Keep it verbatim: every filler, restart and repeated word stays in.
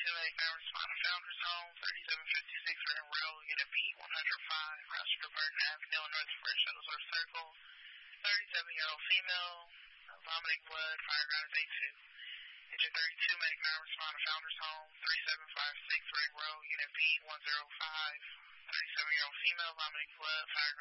thirty-two medic now respond to Founders Home, thirty-seven fifty-six Ring Road, Unit B, one oh five, Rochester Burton Avenue, North First Shuttlesworth Circle. thirty-seven-year-old female, vomiting blood, fire ground is A two. Agent thirty-two medic now respond to Founders Home, thirty-seven fifty-six Ring Road, Unit B, one oh five. thirty-seven-year-old female, vomiting blood, fire